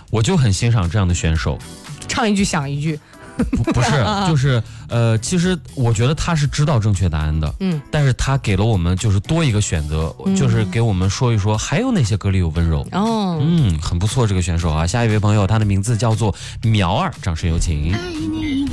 我就很欣赏这样的选手。 唱一句想一句。 不是，就是其实我觉得他是知道正确答案的，但是他给了我们就是多一个选择，就是给我们说一说还有哪些歌里有温柔。很不错这个选手啊。下一位朋友，他的名字叫做苗儿，掌声有请。